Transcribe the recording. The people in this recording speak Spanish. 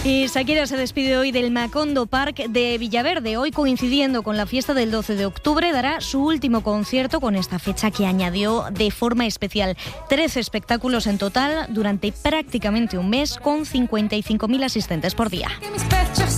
Y Shakira se despide hoy del Macondo Park de Villaverde. Hoy, coincidiendo con la fiesta del 12 de octubre, dará su último concierto con esta fecha que añadió de forma especial. 13 espectáculos en total durante prácticamente un mes, con 55.000 asistentes por día.